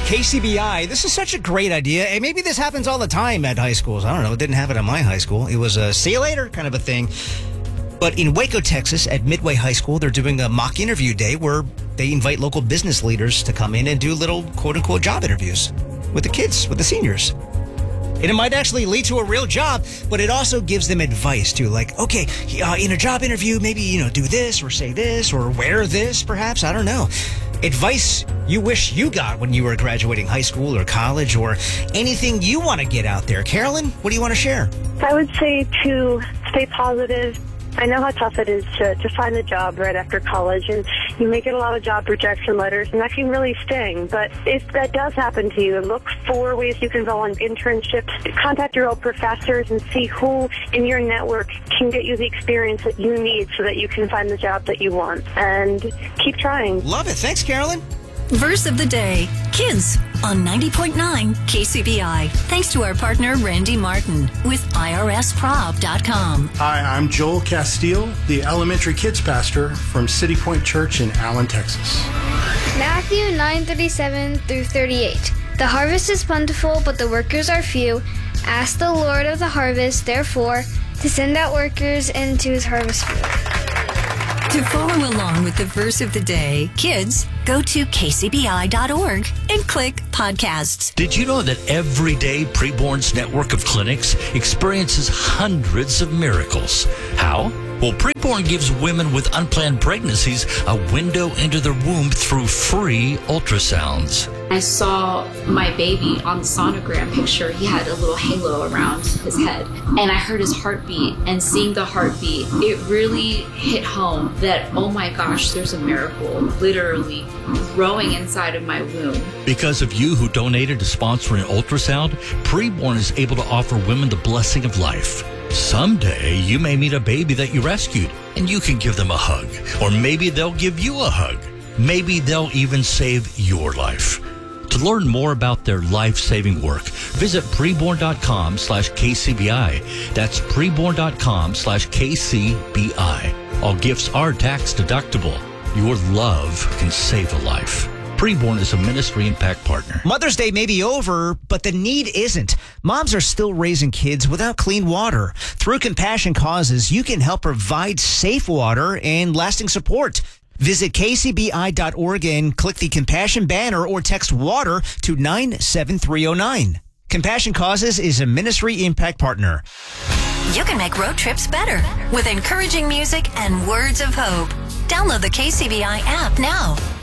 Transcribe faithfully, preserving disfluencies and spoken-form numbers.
K C B I, this is such a great idea. And maybe this happens all the time at high schools. I don't know. It didn't happen at my high school. It was a see you later kind of a thing. But in Waco, Texas, at Midway High School, they're doing a mock interview day where they invite local business leaders to come in and do little quote-unquote job interviews with the kids, with the seniors. And it might actually lead to a real job, but it also gives them advice too. Like, okay, uh, in a job interview, maybe, you know, do this or say this or wear this, perhaps. I don't know. Advice you wish you got when you were graduating high school or college, or anything you want to get out there. Carolyn, what do you want to share? I would say to stay positive. I know how tough it is to, to find a job right after college, and you may get a lot of job rejection letters, and that can really sting. But if that does happen to you, look for ways you can go on internships, contact your old professors, and see who in your network can get you the experience that you need so that you can find the job that you want. And keep trying. Love it. Thanks, Carolyn. Verse of the day, Kids, on ninety point nine K C B I. Thanks to our partner, Randy Martin, with I R S prob dot com. Hi, I'm Joel Castile, the elementary kids pastor from City Point Church in Allen, Texas. Matthew nine thirty-seven through thirty-eight. The harvest is plentiful, but the workers are few. Ask the Lord of the harvest, therefore, to send out workers into his harvest field. To follow along with the verse of the day, kids, go to K C B I dot org and click podcasts. Did you know that every day Preborn's network of clinics experiences hundreds of miracles? How? Well, Preborn gives women with unplanned pregnancies a window into their womb through free ultrasounds. I saw my baby on the sonogram picture. He had a little halo around his head, and I heard his heartbeat, and seeing the heartbeat, it really hit home that, oh my gosh, there's a miracle literally growing inside of my womb. Because of you who donated to sponsor an ultrasound, Preborn is able to offer women the blessing of life. Someday, you may meet a baby that you rescued, and you can give them a hug. Or maybe they'll give you a hug. Maybe they'll even save your life. To learn more about their life-saving work, visit preborn dot com slash K C B I. That's preborn dot com slash K C B I. All gifts are tax deductible. Your love can save a life. Preborn is a Ministry Impact partner. Mother's Day may be over, but the need isn't. Moms are still raising kids without clean water. Through Compassion Causes, you can help provide safe water and lasting support. Visit K C B I dot org and click the Compassion banner or text WATER to nine seven three oh nine. Compassion Causes is a Ministry Impact partner. You can make road trips better with encouraging music and words of hope. Download the K C B I app now.